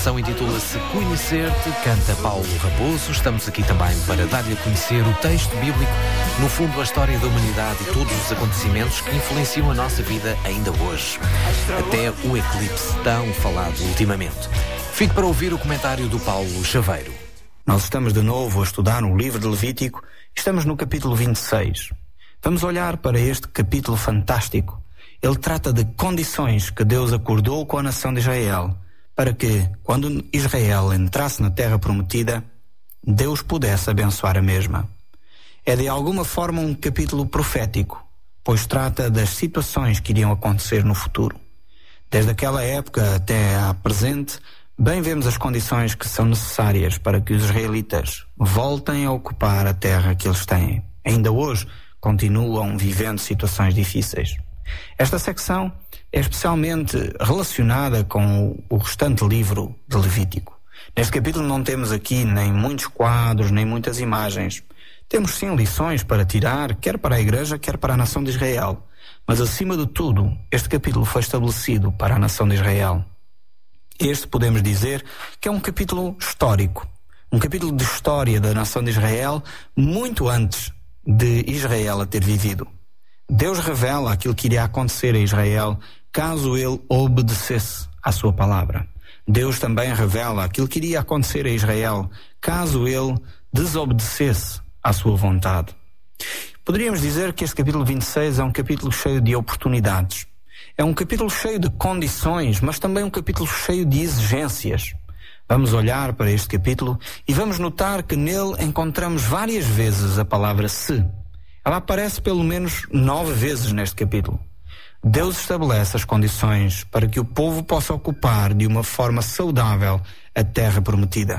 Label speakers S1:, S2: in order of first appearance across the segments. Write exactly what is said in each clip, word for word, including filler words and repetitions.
S1: canção intitula-se Conhecer-te, canta Paulo Raposo. Estamos aqui também para dar-lhe a conhecer o texto bíblico, no fundo a história da humanidade e todos os acontecimentos que influenciam a nossa vida ainda hoje. Até o eclipse tão falado ultimamente. Fique para ouvir o comentário do Paulo Chaveiro.
S2: Nós estamos de novo a estudar o livro de Levítico. Estamos no capítulo vinte e seis. Vamos olhar para este capítulo fantástico. Ele trata de condições que Deus acordou com a nação de Israel para que, quando Israel entrasse na terra prometida, Deus pudesse abençoar a mesma. É de alguma forma um capítulo profético, pois trata das situações que iriam acontecer no futuro. Desde aquela época até à presente, bem vemos as condições que são necessárias para que os israelitas voltem a ocupar a terra que eles têm. Ainda hoje continuam vivendo situações difíceis. Esta secção é especialmente relacionada com o restante livro de Levítico. Neste capítulo não temos aqui nem muitos quadros, nem muitas imagens. Temos sim lições para tirar, quer para a igreja, quer para a nação de Israel. Mas acima de tudo, este capítulo foi estabelecido para a nação de Israel. Este podemos dizer que é um capítulo histórico. Um capítulo de história da nação de Israel muito antes de Israel a ter vivido. Deus revela aquilo que iria acontecer a Israel caso ele obedecesse à sua palavra. Deus também revela aquilo que iria acontecer a Israel caso ele desobedecesse à sua vontade. Poderíamos dizer que este capítulo vinte e seis é um capítulo cheio de oportunidades. É um capítulo cheio de condições, mas também um capítulo cheio de exigências. Vamos olhar para este capítulo e vamos notar que nele encontramos várias vezes a palavra se. Ela aparece pelo menos nove vezes neste capítulo. Deus estabelece as condições para que o povo possa ocupar de uma forma saudável a terra prometida.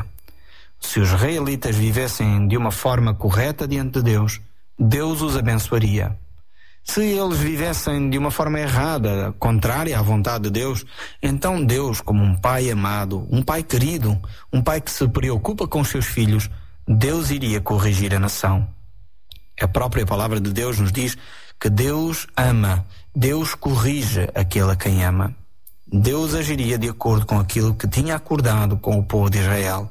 S2: Se os israelitas vivessem de uma forma correta diante de Deus, Deus os abençoaria. Se eles vivessem de uma forma errada, contrária à vontade de Deus, então Deus, como um pai amado, um pai querido, um pai que se preocupa com os seus filhos, Deus iria corrigir a nação. A própria palavra de Deus nos diz que Deus ama, Deus corrige aquele a quem ama. Deus agiria de acordo com aquilo que tinha acordado com o povo de Israel.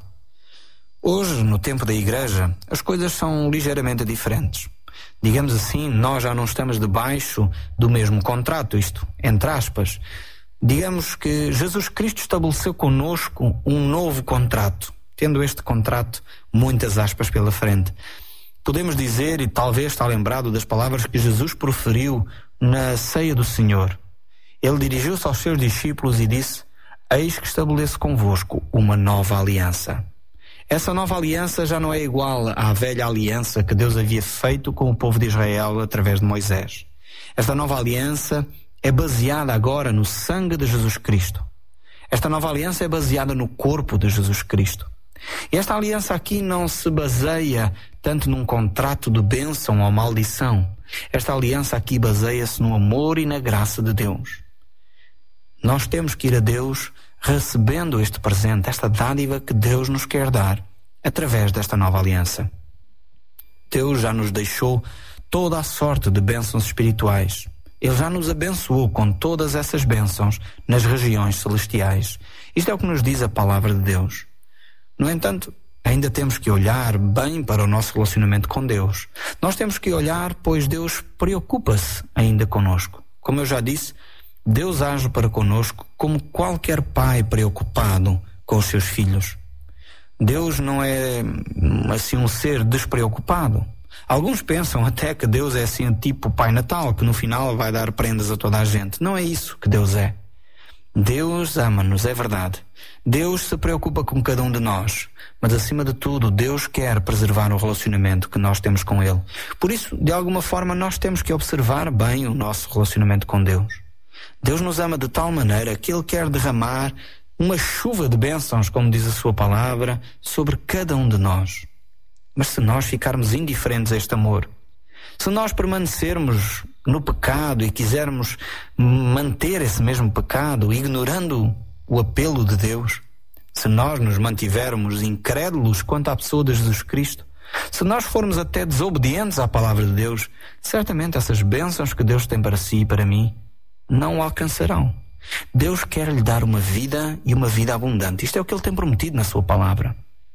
S2: Hoje, no tempo da igreja, as coisas são ligeiramente diferentes. Digamos assim, nós já não estamos debaixo do mesmo contrato, isto, entre aspas. Digamos que Jesus Cristo estabeleceu conosco um novo contrato, tendo este contrato muitas aspas pela frente. Podemos dizer, e talvez está lembrado das palavras que Jesus proferiu na ceia do Senhor. Ele dirigiu-se aos seus discípulos e disse: Eis que estabeleço convosco uma nova aliança. Essa nova aliança já não é igual à velha aliança que Deus havia feito com o povo de Israel através de Moisés. Esta nova aliança é baseada agora no sangue de Jesus Cristo. Esta nova aliança é baseada no corpo de Jesus Cristo. E esta aliança aqui não se baseia tanto num contrato de bênção ou maldição. Esta aliança aqui baseia-se no amor e na graça de Deus. Nós temos que ir a Deus recebendo este presente, esta dádiva que Deus nos quer dar através desta nova aliança. Deus já nos deixou toda a sorte de bênçãos espirituais. Ele já nos abençoou com todas essas bênçãos nas regiões celestiais. Isto é o que nos diz a palavra de Deus. No entanto, ainda temos que olhar bem para o nosso relacionamento com Deus. Nós temos que olhar, pois Deus preocupa-se ainda conosco. Como eu já disse, Deus age para conosco como qualquer pai preocupado com os seus filhos. Deus não é assim um ser despreocupado. Alguns pensam até que Deus é assim tipo Pai Natal, que no final vai dar prendas a toda a gente. Não é isso que Deus é. Deus ama-nos, é verdade. Deus se preocupa com cada um de nós. Mas acima de tudo, Deus quer preservar o relacionamento que nós temos com Ele. Por isso, de alguma forma, nós temos que observar bem o nosso relacionamento com Deus. Deus nos ama de tal maneira que Ele quer derramar uma chuva de bênçãos, como diz a sua palavra, sobre cada um de nós. Mas se nós ficarmos indiferentes a este amor, se nós permanecermos no pecado e quisermos manter esse mesmo pecado, ignorando o apelo de Deus, se nós nos mantivermos incrédulos quanto à pessoa de Jesus Cristo, se nós formos até desobedientes à palavra de Deus, certamente essas bênçãos que Deus tem para si e para mim não o alcançarão. Deus quer lhe dar uma vida e uma vida abundante. Isto é o que Ele tem prometido na sua palavra.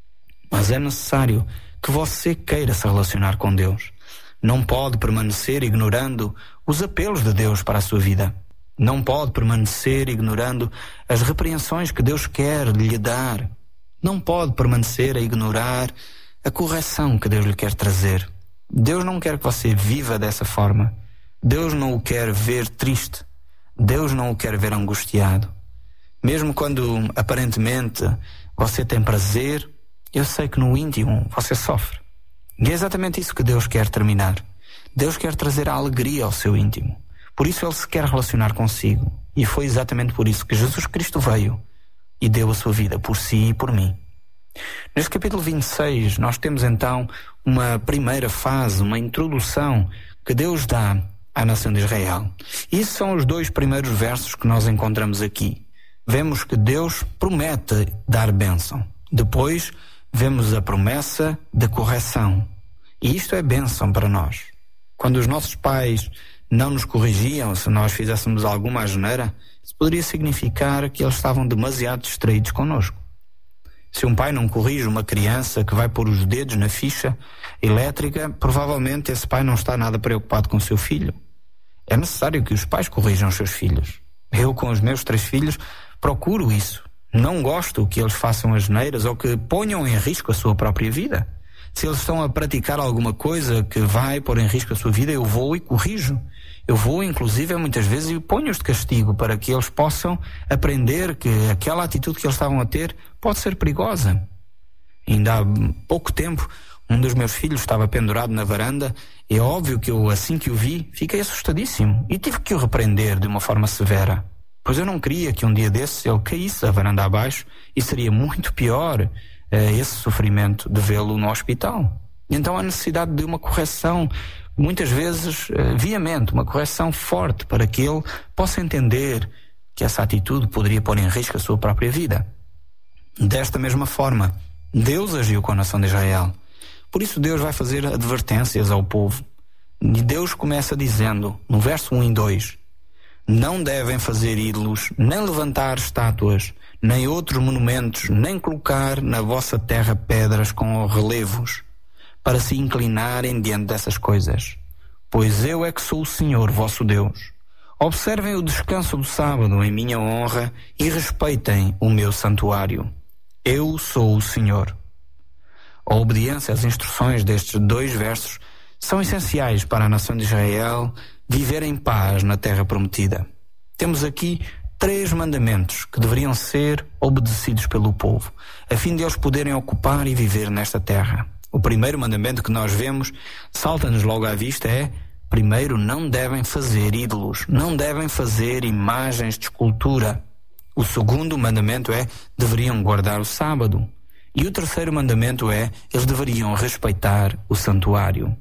S2: Mas é necessário que você queira se relacionar com Deus. Não pode permanecer ignorando os apelos de Deus para a sua vida. Não pode permanecer ignorando as repreensões que Deus quer lhe dar. Não pode permanecer a ignorar a correção que Deus lhe quer trazer. Deus não quer que você viva dessa forma. Deus não o quer ver triste. Deus não o quer ver angustiado. Mesmo quando aparentemente você tem prazer, eu sei que no íntimo você sofre. E é exatamente isso que Deus quer terminar. Deus quer trazer a alegria ao seu íntimo. Por isso Ele se quer relacionar consigo. E foi exatamente por isso que Jesus Cristo veio e deu a sua vida por si e por mim. Neste capítulo vinte e seis, nós temos então uma primeira fase, uma introdução que Deus dá à nação de Israel. E esses são os dois primeiros versos que nós encontramos aqui. Vemos que Deus promete dar bênção. Depois, vemos a promessa da correção. E isto é bênção para nós. Quando os nossos pais não nos corrigiam, se nós fizéssemos alguma asneira, isso poderia significar que eles estavam demasiado distraídos connosco. Se um pai não corrige uma criança que vai pôr os dedos na ficha elétrica, provavelmente esse pai não está nada preocupado com o seu filho. É necessário que os pais corrijam os seus filhos. Eu, com os meus três filhos, procuro isso. Não gosto que eles façam asneiras ou que ponham em risco a sua própria vida. Se eles estão a praticar alguma coisa que vai pôr em risco a sua vida, eu vou e corrijo. Eu vou, inclusive, muitas vezes, e ponho-os de castigo para que eles possam aprender que aquela atitude que eles estavam a ter pode ser perigosa. Ainda há pouco tempo, um dos meus filhos estava pendurado na varanda. É óbvio que eu, assim que o vi, fiquei assustadíssimo e tive que o repreender de uma forma severa. Pois eu não queria que um dia desses ele caísse a varanda abaixo e seria muito pior eh, esse sofrimento de vê-lo no hospital. Então há necessidade de uma correção, muitas vezes eh, veemente, uma correção forte para que ele possa entender que essa atitude poderia pôr em risco a sua própria vida. Desta mesma forma, Deus agiu com a nação de Israel. Por isso Deus vai fazer advertências ao povo. E Deus começa dizendo, no verso um e dois, não devem fazer ídolos, nem levantar estátuas, nem outros monumentos, nem colocar na vossa terra pedras com relevos, para se inclinarem diante dessas coisas. Pois eu é que sou o Senhor, vosso Deus. Observem o descanso do sábado em minha honra e respeitem o meu santuário. Eu sou o Senhor. A obediência às instruções destes dois versos são essenciais para a nação de Israel viver em paz na terra prometida. Temos aqui três mandamentos que deveriam ser obedecidos pelo povo, a fim de eles poderem ocupar e viver nesta terra. O primeiro mandamento que nós vemos, salta-nos logo à vista, é: primeiro, não devem fazer ídolos, não devem fazer imagens de escultura. O segundo mandamento é: deveriam guardar o sábado. E o terceiro mandamento é: eles deveriam respeitar o santuário.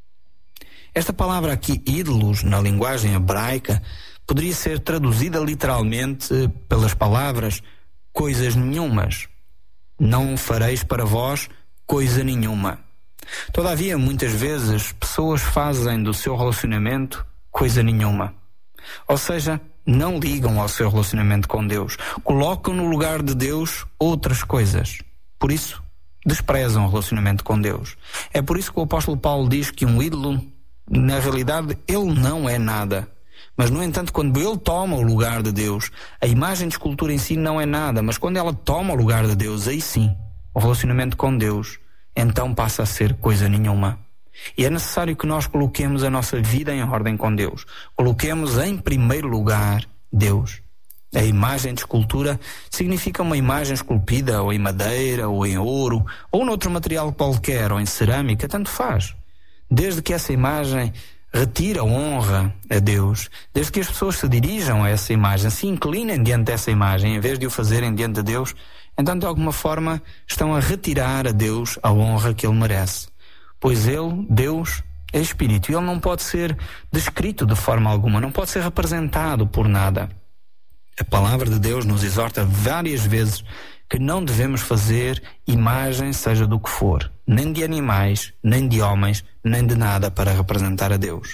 S2: Esta palavra aqui, ídolos, na linguagem hebraica, poderia ser traduzida literalmente pelas palavras coisas nenhumas. Não fareis para vós coisa nenhuma. Todavia, muitas vezes, pessoas fazem do seu relacionamento coisa nenhuma. Ou seja, não ligam ao seu relacionamento com Deus. Colocam no lugar de Deus outras coisas. Por isso, desprezam o relacionamento com Deus. É por isso que o apóstolo Paulo diz que um ídolo, na realidade, ele não é nada. Mas, no entanto, quando ele toma o lugar de Deus, a imagem de escultura em si não é nada, mas quando ela toma o lugar de Deus, aí sim, o relacionamento com Deus, então passa a ser coisa nenhuma. E é necessário que nós coloquemos a nossa vida em ordem com Deus. Coloquemos em primeiro lugar Deus. A imagem de escultura significa uma imagem esculpida ou em madeira, ou em ouro, ou noutro material qualquer, ou em cerâmica, tanto faz. Desde que essa imagem retire a honra a Deus, desde que as pessoas se dirijam a essa imagem, se inclinem diante dessa imagem, em vez de o fazerem diante de Deus, então de alguma forma estão a retirar a Deus a honra que Ele merece. Pois Ele, Deus, é Espírito, e Ele não pode ser descrito de forma alguma, não pode ser representado por nada. A palavra de Deus nos exorta várias vezes que não devemos fazer imagem seja do que for, nem de animais, nem de homens, nem de nada para representar a Deus.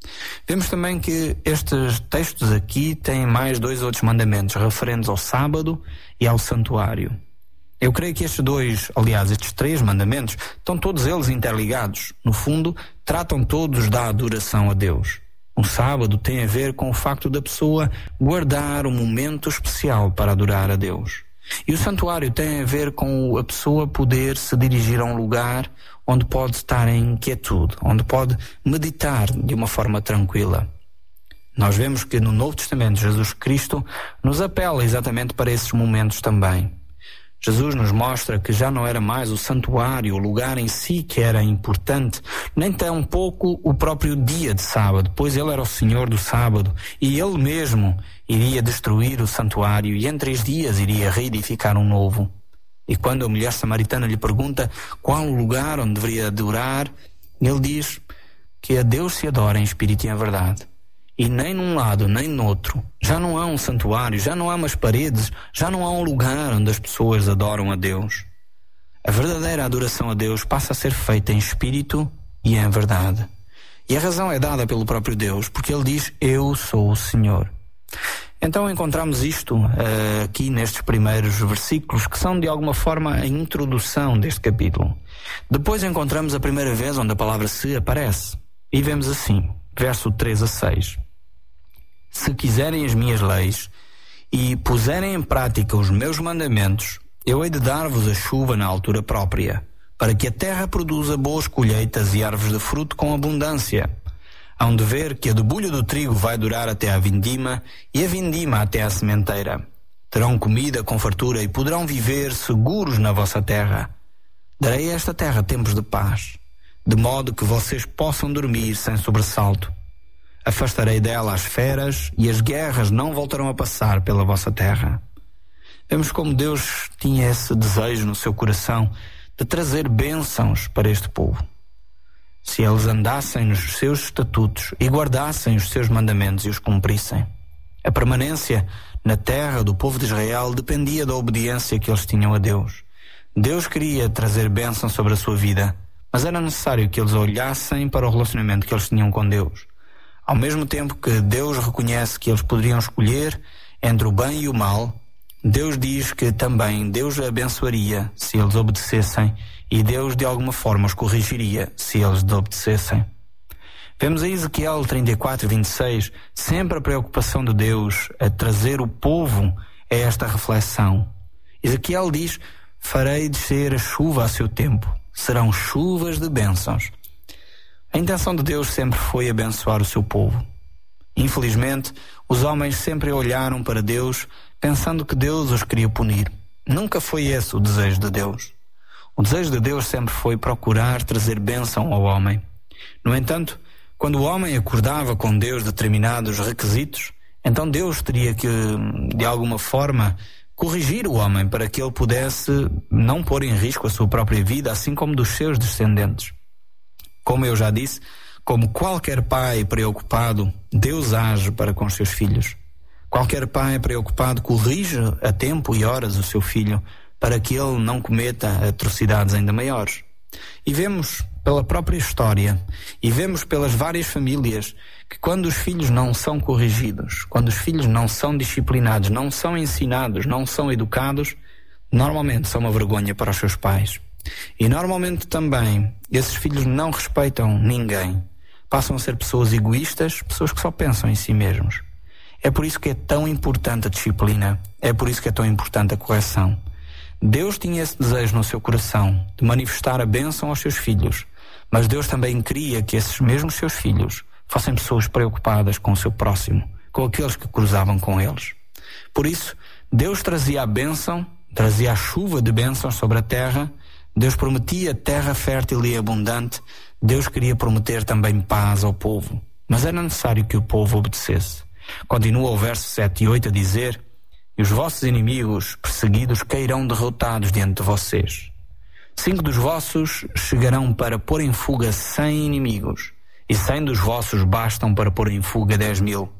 S2: Vemos também que estes textos aqui têm mais dois outros mandamentos referentes ao sábado e ao santuário. Eu creio que estes dois, aliás, estes três mandamentos, estão todos eles interligados. No fundo, tratam todos da adoração a Deus. O sábado tem a ver com o facto da pessoa guardar um momento especial para adorar a Deus. E o santuário tem a ver com a pessoa poder se dirigir a um lugar onde pode estar em quietude, onde pode meditar de uma forma tranquila. Nós vemos que no Novo Testamento Jesus Cristo nos apela exatamente para esses momentos também. Jesus nos mostra que já não era mais o santuário, o lugar em si que era importante, nem tão pouco o próprio dia de sábado, pois Ele era o Senhor do sábado e Ele mesmo iria destruir o santuário e em três dias iria reedificar um novo. E quando a mulher samaritana lhe pergunta qual o lugar onde deveria adorar, Ele diz que a Deus se adora em espírito e em verdade. E nem num lado, nem no outro. Já não há um santuário, já não há umas paredes, já não há um lugar onde as pessoas adoram a Deus. A verdadeira adoração a Deus passa a ser feita em espírito e em verdade. E a razão é dada pelo próprio Deus, porque Ele diz, eu sou o Senhor. Então encontramos isto uh, aqui nestes primeiros versículos, que são de alguma forma a introdução deste capítulo. Depois encontramos a primeira vez onde a palavra se aparece. E vemos assim, verso três a seis. Se quiserem as minhas leis e puserem em prática os meus mandamentos, eu hei de dar-vos a chuva na altura própria, para que a terra produza boas colheitas e árvores de fruto com abundância. Hão de ver que a debulha do trigo vai durar até à vindima e a vindima até à sementeira. Terão comida com fartura e poderão viver seguros na vossa terra. Darei a esta terra tempos de paz, de modo que vocês possam dormir sem sobressalto. Afastarei dela as feras e as guerras não voltarão a passar pela vossa terra. Vemos como Deus tinha esse desejo no seu coração de trazer bênçãos para este povo. Se eles andassem nos seus estatutos e guardassem os seus mandamentos e os cumprissem. A permanência na terra do povo de Israel dependia da obediência que eles tinham a Deus. Deus queria trazer bênção sobre a sua vida, mas era necessário que eles olhassem para o relacionamento que eles tinham com Deus. Ao mesmo tempo que Deus reconhece que eles poderiam escolher entre o bem e o mal, Deus diz que também Deus abençoaria se eles obedecessem e Deus de alguma forma os corrigiria se eles desobedecessem. Vemos em Ezequiel trinta e quatro, vinte e seis, sempre a preocupação de Deus a trazer o povo a esta reflexão. Ezequiel diz, farei descer a chuva a seu tempo, serão chuvas de bênçãos. A intenção de Deus sempre foi abençoar o seu povo. Infelizmente, os homens sempre olharam para Deus pensando que Deus os queria punir. Nunca foi esse o desejo de Deus. O desejo de Deus sempre foi procurar trazer bênção ao homem. No entanto, quando o homem acordava com Deus determinados requisitos, então Deus teria que, de alguma forma, corrigir o homem para que ele pudesse não pôr em risco a sua própria vida, assim como dos seus descendentes. Como eu já disse, como qualquer pai preocupado, Deus age para com os seus filhos. Qualquer pai preocupado corrige a tempo e horas o seu filho para que ele não cometa atrocidades ainda maiores. E vemos pela própria história e vemos pelas várias famílias que quando os filhos não são corrigidos, quando os filhos não são disciplinados, não são ensinados, não são educados, normalmente são uma vergonha para os seus pais. E normalmente também esses filhos não respeitam ninguém. Passam a ser pessoas egoístas, pessoas que só pensam em si mesmos. É por isso que é tão importante a disciplina, é por isso que é tão importante a correção. Deus tinha esse desejo no seu coração de manifestar a bênção aos seus filhos, mas Deus também queria que esses mesmos seus filhos fossem pessoas preocupadas com o seu próximo, com aqueles que cruzavam com eles. Por isso, Deus trazia a bênção, trazia a chuva de bênçãos sobre a terra, Deus prometia terra fértil e abundante, Deus queria prometer também paz ao povo, mas era necessário que o povo obedecesse. Continua o verso sete e oito a dizer, e os vossos inimigos perseguidos cairão derrotados diante de vocês. Cinco dos vossos chegarão para pôr em fuga cem inimigos, e cem dos vossos bastam para pôr em fuga dez mil.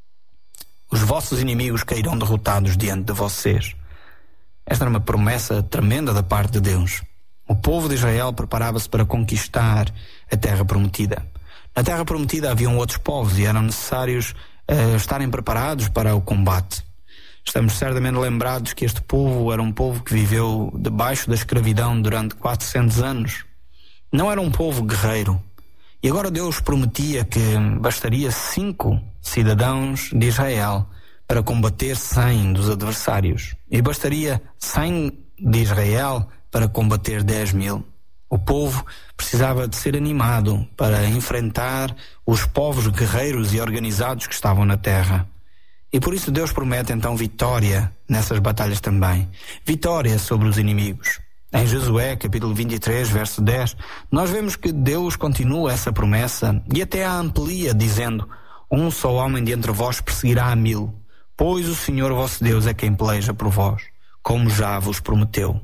S2: Os vossos inimigos cairão derrotados diante de vocês. Esta era uma promessa tremenda da parte de Deus. O povo de Israel preparava-se para conquistar a terra prometida. Na terra prometida haviam outros povos e eram necessários uh, estarem preparados para o combate. Estamos certamente lembrados que este povo era um povo que viveu debaixo da escravidão durante quatrocentos anos. Não era um povo guerreiro. E agora Deus prometia que bastaria cinco cidadãos de Israel para combater cem dos adversários. E bastaria cem de Israel para combater dez mil. O povo precisava de ser animado para enfrentar os povos guerreiros e organizados que estavam na terra. E por isso Deus promete então vitória nessas batalhas também. Vitória sobre os inimigos. Em Josué, capítulo vinte e três, verso dez, nós vemos que Deus continua essa promessa e até a amplia, dizendo: um só homem de entre vós perseguirá a mil, pois o Senhor vosso Deus é quem peleja por vós, como já vos prometeu.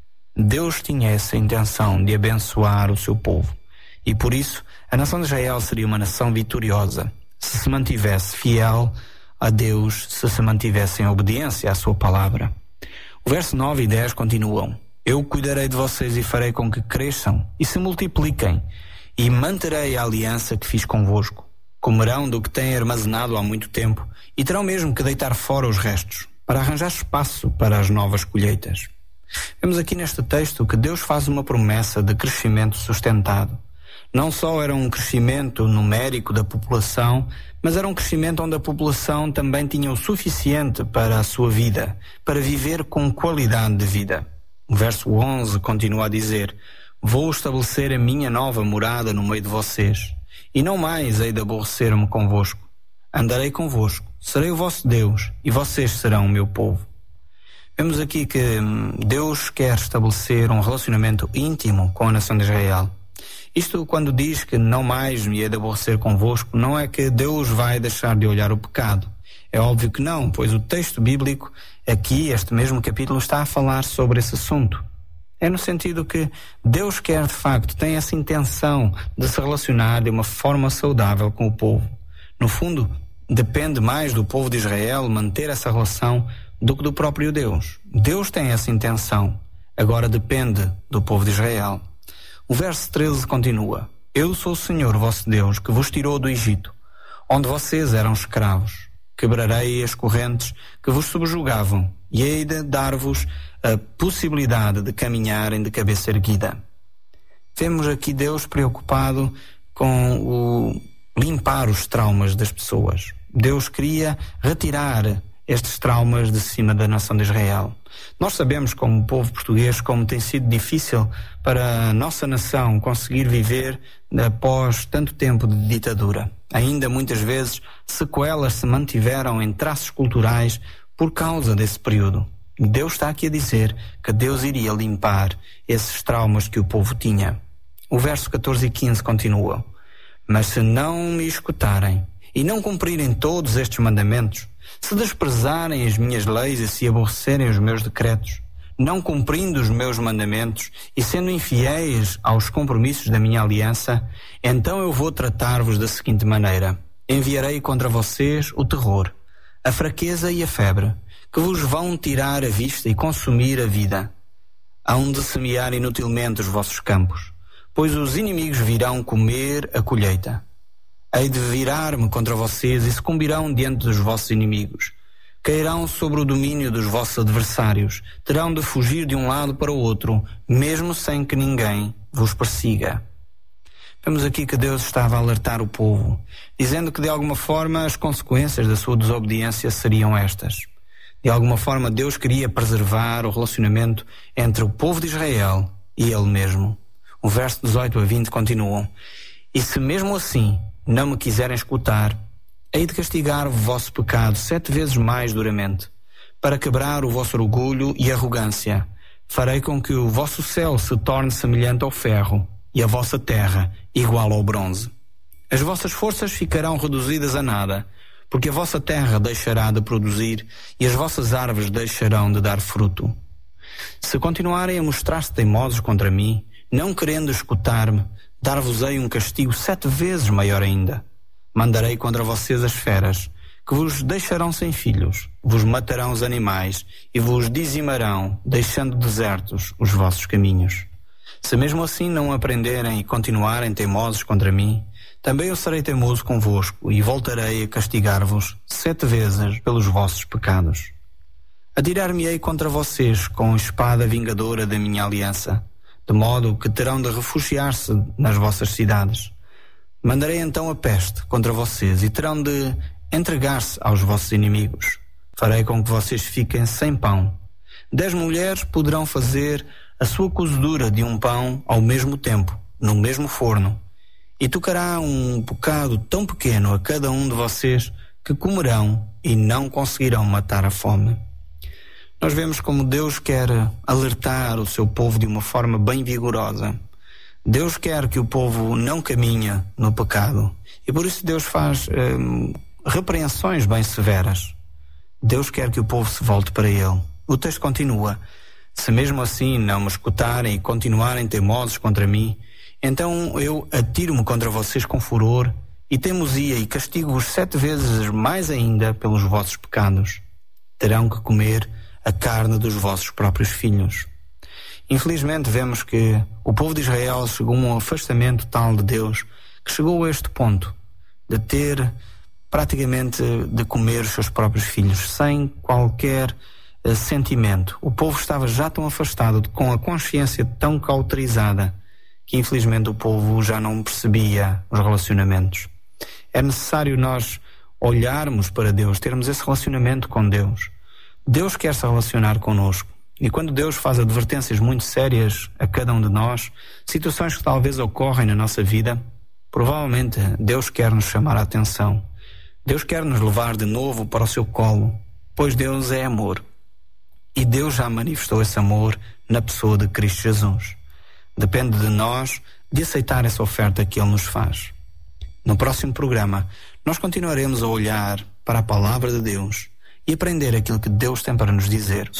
S2: Deus tinha essa intenção de abençoar o seu povo, e por isso a nação de Israel seria uma nação vitoriosa, se se mantivesse fiel a Deus, se se mantivesse em obediência à sua palavra. O verso nove e dez continuam: eu cuidarei de vocês e farei com que cresçam e se multipliquem, e manterei a aliança que fiz convosco. Comerão do que têm armazenado há muito tempo, e terão mesmo que deitar fora os restos, para arranjar espaço para as novas colheitas. Vemos aqui neste texto que Deus faz uma promessa de crescimento sustentado. Não só era um crescimento numérico da população, mas era um crescimento onde a população também tinha o suficiente para a sua vida, para viver com qualidade de vida. O verso onze continua a dizer: vou estabelecer a minha nova morada no meio de vocês, e não mais hei de aborrecer-me convosco. Andarei convosco, serei o vosso Deus, e vocês serão o meu povo. Vemos aqui que Deus quer estabelecer um relacionamento íntimo com a nação de Israel. Isto quando diz que não mais me hei de aborrecer convosco, não é que Deus vai deixar de olhar o pecado. É óbvio que não, pois o texto bíblico, aqui, este mesmo capítulo, está a falar sobre esse assunto. É no sentido que Deus quer, de facto, tem essa intenção de se relacionar de uma forma saudável com o povo. No fundo, depende mais do povo de Israel manter essa relação do que do próprio Deus. Deus tem essa intenção, agora depende do povo de Israel. O verso treze continua: eu sou o Senhor vosso Deus, que vos tirou do Egito, onde vocês eram escravos. Quebrarei as correntes que vos subjugavam e hei de dar-vos a possibilidade de caminharem de cabeça erguida. Vemos aqui Deus preocupado com o limpar os traumas das pessoas. Deus queria retirar estes traumas de cima da nação de Israel. Nós sabemos, como povo português, como tem sido difícil para a nossa nação conseguir viver após tanto tempo de ditadura. Ainda muitas vezes sequelas se mantiveram em traços culturais por causa desse período. Deus está aqui a dizer que Deus iria limpar esses traumas que o povo tinha. O verso catorze e quinze continua: mas se não me escutarem e não cumprirem todos estes mandamentos, se desprezarem as minhas leis e se aborrecerem os meus decretos, não cumprindo os meus mandamentos e sendo infiéis aos compromissos da minha aliança, então eu vou tratar-vos da seguinte maneira: enviarei contra vocês o terror, a fraqueza e a febre, que vos vão tirar a vista e consumir a vida. Hão de semear inutilmente os vossos campos, pois os inimigos virão comer a colheita. Hei de virar-me contra vocês e sucumbirão diante dos vossos inimigos. Cairão sobre o domínio dos vossos adversários. Terão de fugir de um lado para o outro, mesmo sem que ninguém vos persiga. Vemos aqui que Deus estava a alertar o povo, dizendo que de alguma forma as consequências da sua desobediência seriam estas. De alguma forma Deus queria preservar o relacionamento entre o povo de Israel e Ele mesmo. O verso dezoito a vinte continuam: e se mesmo assim não me quiserem escutar, hei de castigar o vosso pecado sete vezes mais duramente, para quebrar o vosso orgulho e arrogância. Farei com que o vosso céu se torne semelhante ao ferro, e a vossa terra igual ao bronze. As vossas forças ficarão reduzidas a nada, porque a vossa terra deixará de produzir, e as vossas árvores deixarão de dar fruto. Se continuarem a mostrar-se teimosos contra mim, não querendo escutar-me, dar-vos-ei um castigo sete vezes maior ainda. Mandarei contra vocês as feras, que vos deixarão sem filhos, vos matarão os animais e vos dizimarão, deixando desertos os vossos caminhos. Se mesmo assim não aprenderem e continuarem teimosos contra mim, Também eu serei teimoso convosco e voltarei a castigar-vos sete vezes pelos vossos pecados. Atirar-me-ei contra vocês com a espada vingadora da minha aliança, de modo que terão de refugiar-se nas vossas cidades. Mandarei então a peste contra vocês e terão de entregar-se aos vossos inimigos. Farei com que vocês fiquem sem pão. Dez mulheres poderão fazer a sua cozedura de um pão ao mesmo tempo, no mesmo forno, e tocará um bocado tão pequeno a cada um de vocês que comerão e não conseguirão matar a fome. Nós vemos como Deus quer alertar o seu povo de uma forma bem vigorosa. Deus quer que o povo não caminhe no pecado e por isso Deus faz hum, repreensões bem severas. Deus quer que o povo se volte para Ele. O texto continua: se mesmo assim não me escutarem e continuarem teimosos contra mim, então eu atiro-me contra vocês com furor e teimosia e castigo-vos sete vezes mais ainda pelos vossos pecados. Terão que comer a carne dos vossos próprios filhos. Infelizmente vemos que o povo de Israel chegou a um afastamento tal de Deus que chegou a este ponto de ter praticamente de comer os seus próprios filhos sem qualquer uh, sentimento. O povo estava já tão afastado, com a consciência tão cauterizada, que infelizmente o povo já não percebia os relacionamentos. É necessário nós olharmos para Deus, termos esse relacionamento com Deus. Deus quer se relacionar connosco. E quando Deus faz advertências muito sérias a cada um de nós, situações que talvez ocorrem na nossa vida, provavelmente Deus quer nos chamar a atenção. Deus quer nos levar de novo para o seu colo, pois Deus é amor. E Deus já manifestou esse amor na pessoa de Cristo Jesus. Depende de nós de aceitar essa oferta que Ele nos faz. No próximo programa, nós continuaremos a olhar para a palavra de Deus e aprender aquilo que Deus tem para nos dizer.